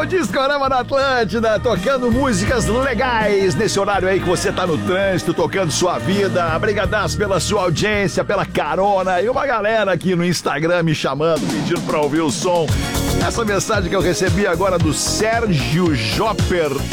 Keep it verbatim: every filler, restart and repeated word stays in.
Discorama na Atlântida, tocando músicas legais nesse horário aí que você tá no trânsito, tocando sua vida. Obrigadaço pela sua audiência, pela carona e uma galera aqui no Instagram me chamando, pedindo pra ouvir o som. Essa mensagem que eu recebi agora do Sérgio Jopper,